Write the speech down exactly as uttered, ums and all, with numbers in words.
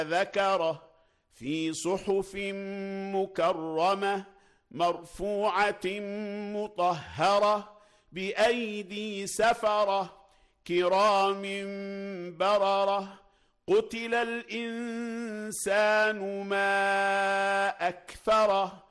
ذكره في صحف مكرمة مرفوعة مطهرة بأيدي سفرة كرام بررة. قتل الإنسان ما أكفره